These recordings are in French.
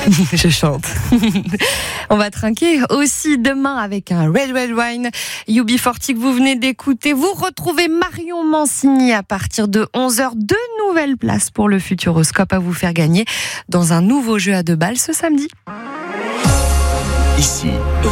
Je chante. On va trinquer aussi demain avec un Red Red Wine. UB40 que vous venez d'écouter. Vous retrouvez Marion Mancini à partir de 11h. 2 nouvelles places pour le Futuroscope à vous faire gagner dans un nouveau jeu à 2 balles ce samedi. Ici,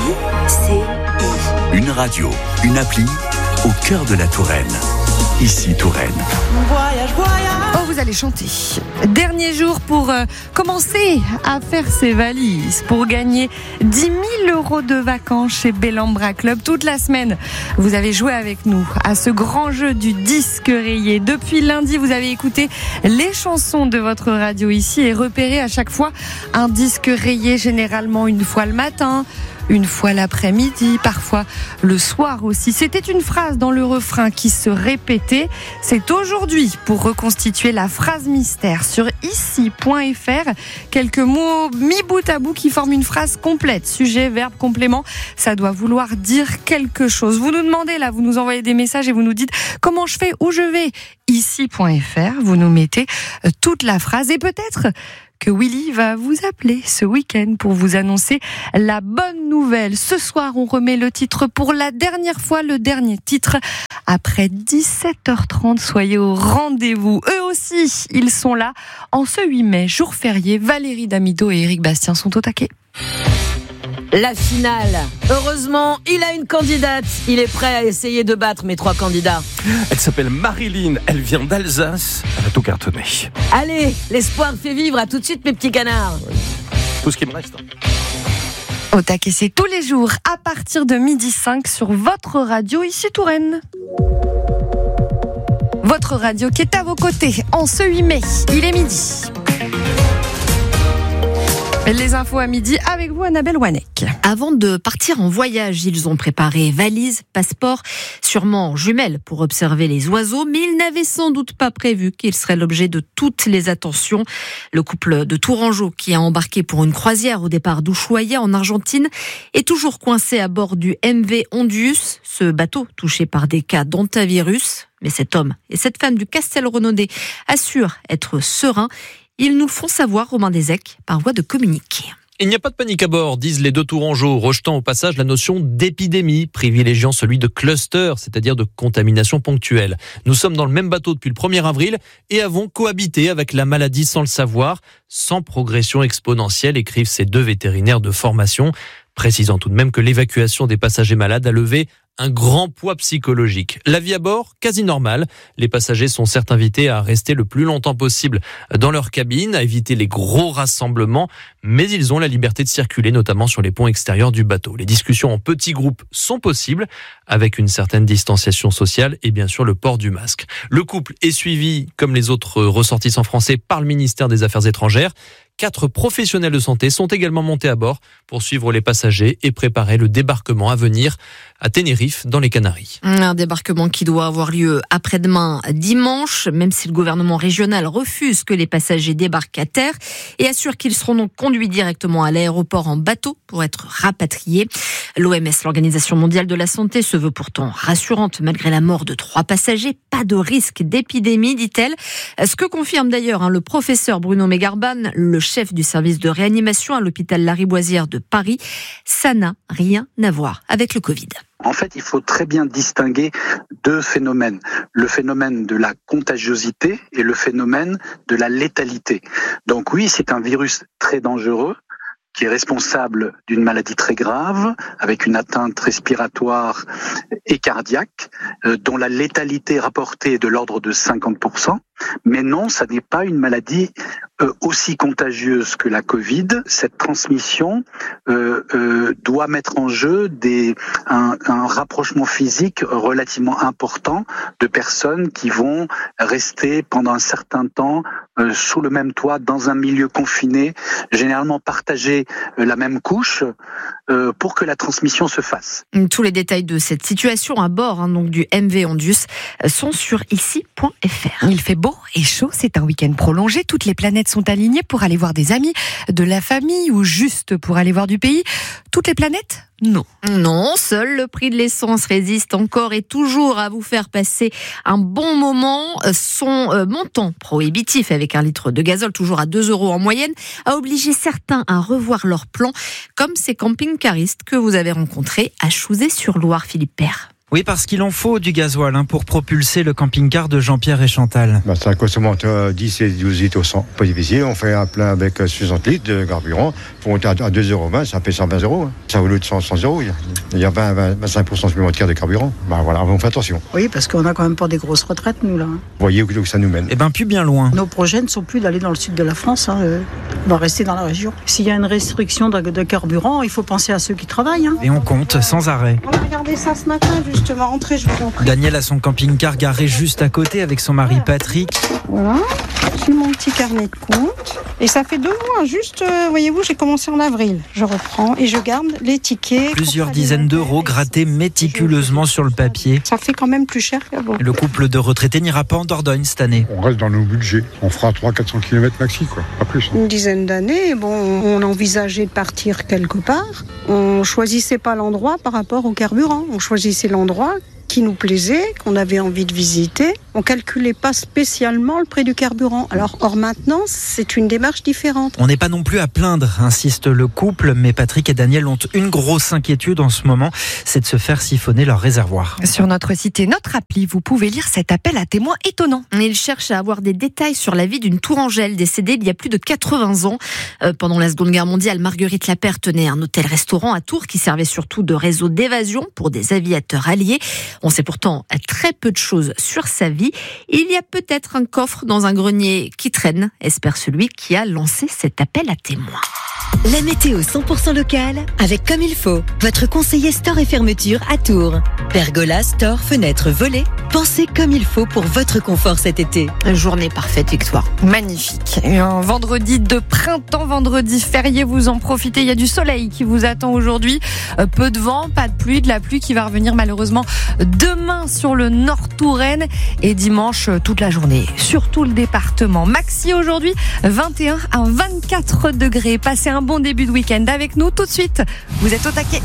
une radio, une appli au cœur de la Touraine. Ici Touraine. Voyage, voyage. Oh, vous allez chanter. Dernier jour pour commencer à faire ses valises, pour gagner 10 000 € de vacances chez Bellambra Club. Toute la semaine, vous avez joué avec nous à ce grand jeu du disque rayé. Depuis lundi, vous avez écouté les chansons de votre radio ici et repéré à chaque fois un disque rayé, généralement une fois le matin, une fois l'après-midi, parfois le soir aussi. C'était une phrase dans le refrain qui se répétait. C'est aujourd'hui pour reconstituer la phrase mystère sur ici.fr. Quelques mots mis bout à bout qui forment une phrase complète. Sujet, verbe, complément. Ça doit vouloir dire quelque chose. Vous nous demandez là, vous nous envoyez des messages et vous nous dites comment je fais, où je vais. Ici.fr. Vous nous mettez toute la phrase et peut-être que Willy va vous appeler ce week-end pour vous annoncer la bonne nouvelle. Ce soir, on remet le titre pour la dernière fois, le dernier titre. Après 17h30, soyez au rendez-vous. Eux aussi, ils sont là. En ce 8 mai, jour férié, Valérie Damido et Éric Bastien sont au taquet. La finale. Heureusement, il a une candidate. Il est prêt à essayer de battre mes 3 candidats. Elle s'appelle Marilyn, elle vient d'Alsace. Elle a tout cartonné. Allez, l'espoir fait vivre. À tout de suite, mes petits canards. Tout ce qui me reste. Au taquet, c'est tous les jours à partir de 12h05 sur votre radio ici Touraine. Votre radio qui est à vos côtés en ce 8 mai. Il est midi. Les infos à midi avec vous, Annabelle Wanek. Avant de partir en voyage, ils ont préparé valises, passeports, sûrement jumelles pour observer les oiseaux, mais ils n'avaient sans doute pas prévu qu'ils seraient l'objet de toutes les attentions. Le couple de Tourangeau, qui a embarqué pour une croisière au départ d'Ushuaia en Argentine, est toujours coincé à bord du MV Ondius, ce bateau touché par des cas d'hantavirus. Mais cet homme et cette femme du Castelrenaudet assurent être sereins. Ils nous font savoir, Romain Desec, par voie de communiqué. Il n'y a pas de panique à bord, disent les 2 Tourangeaux, rejetant au passage la notion d'épidémie, privilégiant celui de cluster, c'est-à-dire de contamination ponctuelle. Nous sommes dans le même bateau depuis le 1er avril et avons cohabité avec la maladie sans le savoir, sans progression exponentielle, écrivent ces 2 vétérinaires de formation, précisant tout de même que l'évacuation des passagers malades a levé un grand poids psychologique. La vie à bord, quasi normale. Les passagers sont certes invités à rester le plus longtemps possible dans leur cabine, à éviter les gros rassemblements, mais ils ont la liberté de circuler, notamment sur les ponts extérieurs du bateau. Les discussions en petits groupes sont possibles, avec une certaine distanciation sociale et bien sûr le port du masque. Le couple est suivi, comme les autres ressortissants français, par le ministère des Affaires étrangères. 4 professionnels de santé sont également montés à bord pour suivre les passagers et préparer le débarquement à venir à Tenerife, dans les Canaries. Un débarquement qui doit avoir lieu après-demain dimanche, même si le gouvernement régional refuse que les passagers débarquent à terre et assure qu'ils seront donc conduits directement à l'aéroport en bateau pour être rapatriés. L'OMS, l'Organisation mondiale de la santé, se veut pourtant rassurante malgré la mort de 3 passagers. Pas de risque d'épidémie, dit-elle. Ce que confirme d'ailleurs le professeur Bruno Megarban, le chef du service de réanimation à l'hôpital Lariboisière de Paris. Ça n'a rien à voir avec le Covid. En fait, il faut très bien distinguer 2 phénomènes. Le phénomène de la contagiosité et le phénomène de la létalité. Donc oui, c'est un virus très dangereux qui est responsable d'une maladie très grave, avec une atteinte respiratoire et cardiaque, dont la létalité rapportée est de l'ordre de 50%. Mais non, ça n'est pas une maladie aussi contagieuse que la Covid. Cette transmission doit mettre en jeu un rapprochement physique relativement important de personnes qui vont rester pendant un certain temps sous le même toit, dans un milieu confiné, généralement partager la même couche, pour que la transmission se fasse. Tous les détails de cette situation à bord donc du MV Ondius sont sur ici.fr. Il fait beau et chaud, c'est un week-end prolongé. Toutes les planètes sont alignées pour aller voir des amis, de la famille ou juste pour aller voir du pays. Toutes les planètes ? Non, seul le prix de l'essence résiste encore et toujours à vous faire passer un bon moment. Son montant prohibitif avec un litre de gazole toujours à 2 € en moyenne a obligé certains à revoir leur plan, comme ces camping-caristes que vous avez rencontrés à Chouzé-sur-Loire, Philippe Père. Oui, parce qu'il en faut du gasoil pour propulser le camping-car de Jean-Pierre et Chantal. Ça consomme entre 10 et 12 litres au 100. Pas difficile, on fait un plein avec 60 litres de carburant. Pour monter à 2,20 €, ça fait 120 €. Ça vaut le 100 €. Il y a 25% supplémentaire de carburant. Voilà, on fait attention. Oui, parce qu'on n'a quand même pas des grosses retraites, nous, là. Vous voyez où ça nous mène. Plus bien loin. Nos projets ne sont plus d'aller dans le sud de la France. On va rester dans la région. S'il y a une restriction de carburant, il faut penser à ceux qui travaillent. Et on compte sans arrêt. On a regardé ça ce matin, justement. Entrez, je vous en prie. Daniel a son camping-car garé juste à côté avec son mari Patrick. Voilà, j'ai mon petit carnet de compte. Et ça fait 2 mois, juste, voyez-vous, j'ai commencé en avril. Je reprends et je garde les tickets. Plusieurs dizaines d'euros grattés méticuleusement sur le papier. Ça fait quand même plus cher qu'avant. Le couple de retraités n'ira pas en Dordogne cette année. On reste dans nos budgets. On fera 300-400 km maxi, quoi. Pas plus. Une dizaine d'années, on envisageait de partir quelque part. On choisissait pas l'endroit par rapport au carburant. On choisissait l'endroit qui nous plaisait, qu'on avait envie de visiter. On calculait pas spécialement le prix du carburant. Or maintenant, c'est une démarche différente. On n'est pas non plus à plaindre, insiste le couple, mais Patrick et Daniel ont une grosse inquiétude en ce moment, c'est de se faire siphonner leur réservoir. Sur notre site et notre appli, vous pouvez lire cet appel à témoins étonnant. Il cherche à avoir des détails sur la vie d'une tourangelle décédée il y a plus de 80 ans. Pendant la Seconde Guerre mondiale, Marguerite Lapère tenait un hôtel-restaurant à Tours qui servait surtout de réseau d'évasion pour des aviateurs alliés. On sait pourtant très peu de choses sur sa vie. Il y a peut-être un coffre dans un grenier qui traîne, espère celui qui a lancé cet appel à témoins. La météo 100% locale avec Comme il faut, votre conseiller store et fermeture à Tours. Pergola, store, fenêtres, volets. Pensez comme il faut pour votre confort cet été. Journée parfaite, Victoire. Magnifique. Et un vendredi de printemps, vendredi férié, vous en profitez. Il y a du soleil qui vous attend aujourd'hui. Peu de vent, pas de pluie, de la pluie qui va revenir malheureusement demain sur le Nord Touraine et dimanche toute la journée sur tout le département. Maxi aujourd'hui, 21 à 24 degrés. Passez un bon début de week-end avec nous tout de suite. Vous êtes au taquet.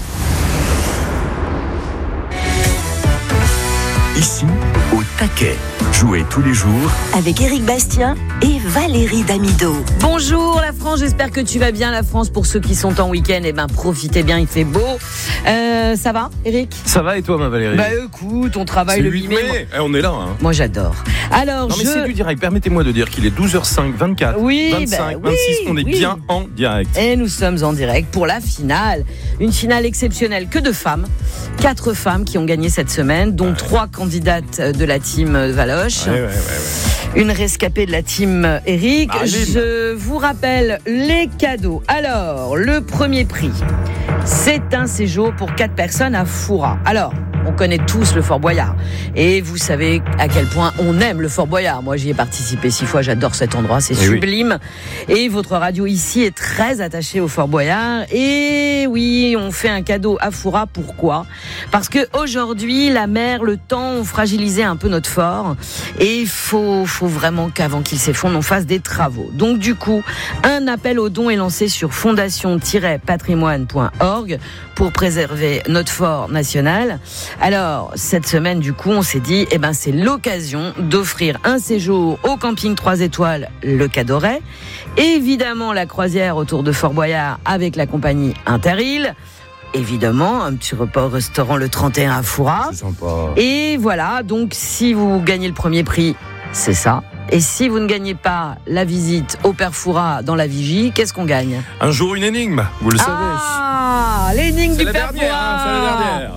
Ici, au taquet. Jouez tous les jours avec Éric Bastien et Valérie Damido. Bonjour la France, j'espère que tu vas bien la France. Pour ceux qui sont en week-end, profitez bien, il fait beau. Ça va, Éric ? Ça va et toi, ma Valérie ? Écoute, on travaille c'est le 8 mai. On est là. Hein. Moi, j'adore. Alors, non, mais c'est du direct. Permettez-moi de dire qu'il est 12h05, 24, 25, 26. On est bien en direct. Et nous sommes en direct pour la finale. Une finale exceptionnelle que de femmes. 4 femmes qui ont gagné cette semaine, dont 3 candidates de la team Valoche. Ouais. Une rescapée de la team Eric. Je vous rappelle les cadeaux. Alors, le premier prix, c'est un séjour pour 4 personnes à Foura. Alors, on connaît tous le Fort Boyard. Et vous savez à quel point on aime le Fort Boyard. Moi, j'y ai participé 6 fois. J'adore cet endroit. C'est sublime. Oui. Et votre radio ici est très attachée au Fort Boyard. Et oui, on fait un cadeau à Foura. Pourquoi ? Parce que aujourd'hui, la mer, le temps ont fragilisé un peu notre fort. Et il faut vraiment qu'avant qu'il s'effondre, on fasse des travaux. Donc, du coup, un appel aux dons est lancé sur fondation-patrimoine.org pour préserver notre fort national. Alors, cette semaine, du coup, on s'est dit, c'est l'occasion d'offrir un séjour au camping 3 étoiles, le Cadoret. Évidemment, la croisière autour de Fort Boyard avec la compagnie Interil. Évidemment, un petit repas au restaurant le 31 à Foura. C'est sympa. Et voilà, donc si vous gagnez le premier prix, c'est ça. Et si vous ne gagnez pas la visite au Père Foura dans la Vigie, qu'est-ce qu'on gagne ? Un jour, une énigme, vous le savez. Ah, l'énigme du Père Foura. C'est la dernière.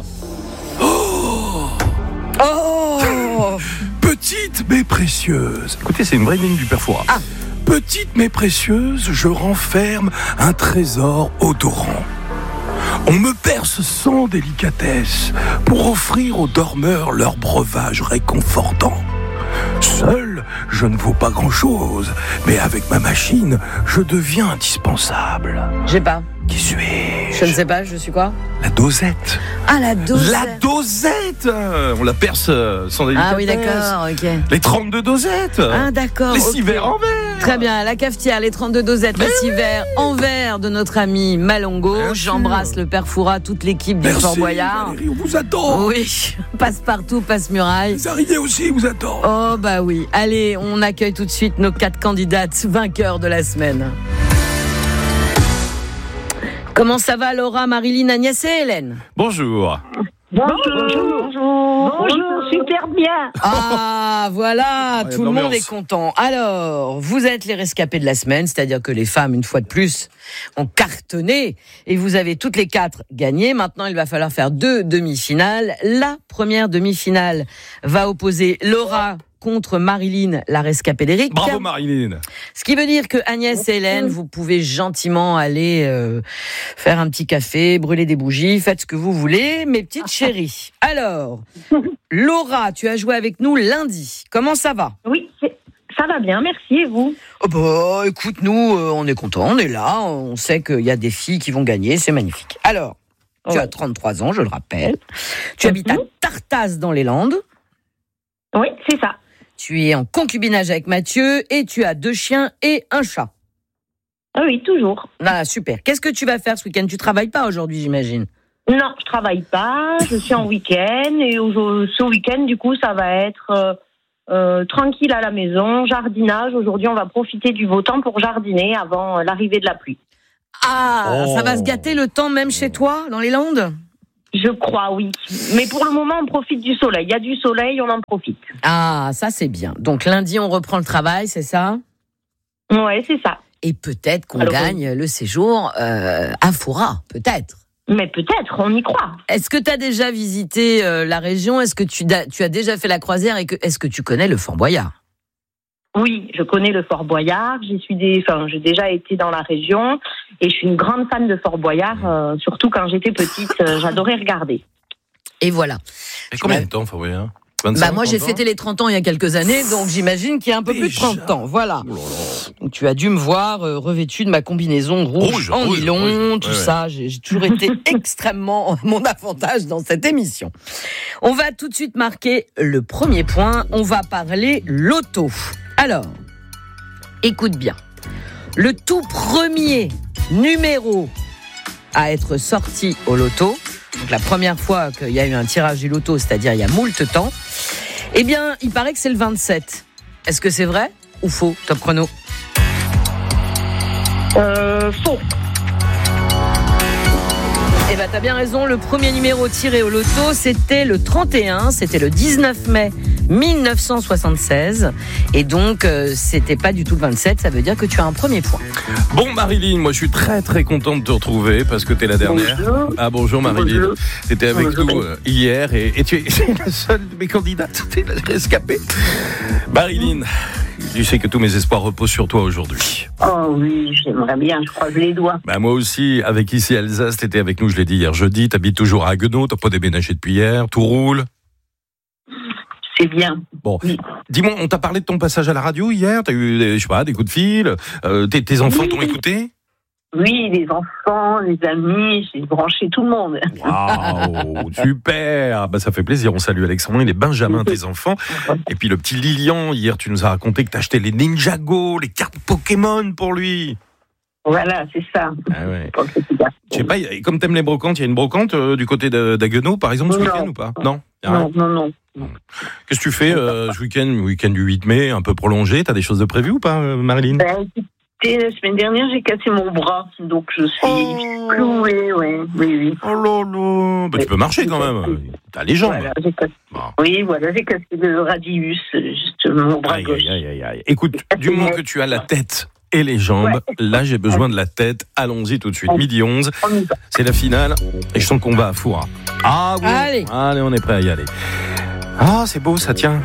Oh Petite mais précieuse. Écoutez, c'est une vraie ligne du Père Foura. Petite mais précieuse, je renferme un trésor odorant. On me perce sans délicatesse pour offrir aux dormeurs leur breuvage réconfortant. Seule je ne vaux pas grand-chose. Mais avec ma machine, je deviens indispensable. J'ai pas. Qui suis-je? Je ne sais pas, je suis quoi? La dosette. Ah, la dosette. La dosette. On la perce sans délicatesse. Ah oui, d'accord, ok. Les 32 dosettes. Ah, d'accord. Les 6 verres en verre. Très bien, la cafetière, les 32 dosettes, les 6 verres en verre de notre ami Malongo. J'embrasse le père Foura, toute l'équipe du Fort Boyard. Valérie, on vous attend. Oui, Passe-Partout, Passe-Muraille. Les Arignés aussi vous attendent. Oh bah oui. Allez, on accueille tout de suite nos 4 candidates vainqueurs de la semaine. Comment ça va Laura, Marilyn, Agnès et Hélène? Bonjour. Bonjour, super bien. Ah, voilà, tout le monde l'ambiance. est content. Alors, vous êtes les rescapés de la semaine, c'est-à-dire que les femmes, une fois de plus, ont cartonné et vous avez toutes les 4 gagné. Maintenant, il va falloir faire 2 demi-finales. La première demi-finale va opposer Laura contre Marilyn, la rescapée d'Éric. Bravo Marilyn. Ce qui veut dire que Agnès et Hélène, vous pouvez gentiment aller faire un petit café, brûler des bougies, faites ce que vous voulez, mes petites chéries. Alors, Laura, tu as joué avec nous lundi. Comment ça va? Oui, ça va bien, merci, et vous? Oh bah, écoute, nous, on est contents, on est là, on sait qu'il y a des filles qui vont gagner, c'est magnifique. Alors, tu as 33 ans, je le rappelle. Tu habites à Tartas dans les Landes. Oui, c'est ça. Tu es en concubinage avec Mathieu et tu as 2 chiens et un chat. Ah oui, toujours. Ah, super. Qu'est-ce que tu vas faire ce week-end? Tu travailles pas aujourd'hui, j'imagine? Non, je travaille pas, je suis en week-end, et ce week-end, du coup, ça va être tranquille à la maison, jardinage. Aujourd'hui, on va profiter du beau temps pour jardiner avant l'arrivée de la pluie. Ah, ça va se gâter le temps même chez toi, dans les Landes? Je crois, oui. Mais pour le moment, on profite du soleil. Il y a du soleil, on en profite. Ah, ça c'est bien. Donc lundi, on reprend le travail, c'est ça? Ouais, c'est ça. Et peut-être qu'on gagne le séjour à Foura, peut-être. Mais peut-être, on y croit. Est-ce que tu as déjà visité la région? Est-ce que tu as déjà fait la croisière et est-ce que tu connais le Fort Boyard? Oui, je connais le Fort Boyard. J'ai déjà été dans la région et je suis une grande fan de Fort Boyard. Surtout quand j'étais petite, j'adorais regarder. Et voilà. Et combien de temps, Fort Boyard? Moi, j'ai fêté les 30 ans il y a quelques années, donc j'imagine qu'il y a un peu plus de 30 ans. Voilà. Donc, tu as dû me voir revêtue de ma combinaison rouge en nylon, tout ça. J'ai toujours été extrêmement à mon avantage dans cette émission. On va tout de suite marquer le premier point. On va parler loto. Alors, écoute bien. Le tout premier numéro à être sorti au loto, donc la première fois qu'il y a eu un tirage du loto, c'est-à-dire il y a moult temps, eh bien, il paraît que c'est le 27. Est-ce que c'est vrai ou faux, Top Chrono? Faux. Eh ben, t'as bien raison, le premier numéro tiré au loto, c'était le 31, c'était le 19 mai 1976. Et donc, c'était pas du tout le 27, ça veut dire que tu as un premier point. Bon Marilyn, moi je suis très très content de te retrouver parce que t'es la dernière. Bonjour. Ah bonjour Marilyn. Bonjour. T'étais avec nous hier et tu es la seule de mes candidates, t'es la rescapée. Marilyn, tu sais que tous mes espoirs reposent sur toi aujourd'hui. Oh oui, j'aimerais bien, je croise les doigts. Bah moi aussi, avec ici Alsace, t'étais avec nous, je l'ai dit hier jeudi, t'habites toujours à Haguenau, t'as pas déménagé depuis hier, tout roule. C'est bien. Bon, dis-moi, on t'a parlé de ton passage à la radio hier, t'as eu des coups de fil, tes enfants t'ont écouté? Oui, les enfants, les amis, j'ai branché tout le monde. Waouh, super. Bah ça fait plaisir, on salue Alexandre et les Benjamin, tes enfants. Et puis le petit Lilian, hier tu nous as raconté que t'as acheté les Ninjago, les cartes Pokémon pour lui. Voilà, c'est ça. Ah ouais. Je sais pas, comme t'aimes les brocantes, il y a une brocante du côté d'Haguenau, par exemple, ce week-end ou pas? Non. Non. Qu'est-ce que tu fais ce week-end du 8 mai, un peu prolongé? T'as des choses de prévues ou pas, Marilyn? La semaine dernière, j'ai cassé mon bras, donc je suis clouée, oui. Oh là, bah, tu peux marcher quand même. T'as les jambes. Voilà, j'ai cassé le radius, juste mon bras gauche. Aïe. Écoute, du moment que tu as la tête et les jambes, là j'ai besoin de la tête. Allons-y tout de suite. 12h11, c'est la finale et je sens qu'on va à Foura. Ah oui. Allez, on est prêt à y aller. Ah, c'est beau ça, tiens.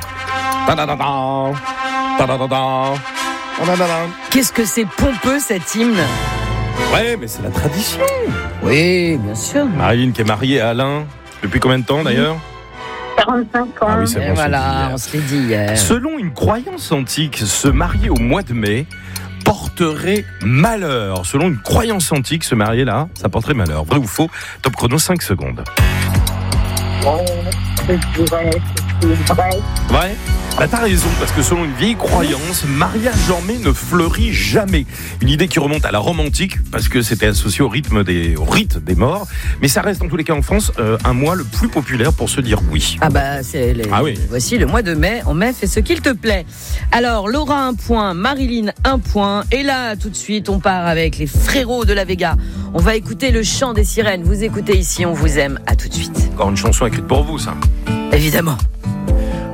Qu'est-ce que c'est pompeux cet hymne? Ouais, mais c'est la tradition. Oui, bien sûr. Marilyn qui est mariée à Alain. Depuis combien de temps d'ailleurs? 45 ans. Ah oui, c'est bon, voilà, on se l'est dit hier. Selon une croyance antique, se marier au mois de mai porterait malheur. Selon une croyance antique, se marier là, ça porterait malheur. Vrai ou faux? Top chrono, 5 secondes. Je dirais que c'est vrai. Ouais. Bah t'as raison, parce que selon une vieille croyance, mariage en mai ne fleurit jamais. Une idée qui remonte à la Rome antique, parce que c'était associé au rite des morts. Mais ça reste en tous les cas en France un mois le plus populaire pour se dire oui. Ah bah oui. Voici le mois de mai. En mai, fais ce qu'il te plaît. Alors Laura 1 point, Marilyn 1 point. Et là, tout de suite, on part avec les frérots de la Vega. On va écouter le chant des sirènes. Vous écoutez ici, on vous aime. À tout de suite. Encore une chanson écrite pour vous, ça. Évidemment.